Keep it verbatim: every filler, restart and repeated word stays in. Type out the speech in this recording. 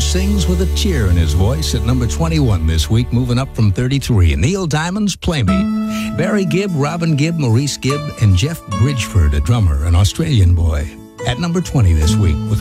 sings with a tear in his voice at number twenty-one this week, moving up from thirty-three. Neil Diamond's Play Me. Barry Gibb, Robin Gibb, Maurice Gibb, and Jeff Bridgeford, a drummer, an Australian boy, at number twenty this week with